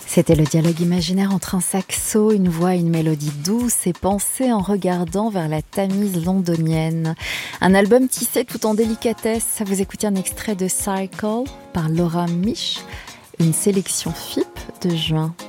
C'était le dialogue imaginaire entre un saxo, une voix et une mélodie douce et pensée en regardant vers la Tamise londonienne. Un album tissé tout en délicatesse. Vous écoutez un extrait de Cycle par Laura Mich, une sélection FIP de juin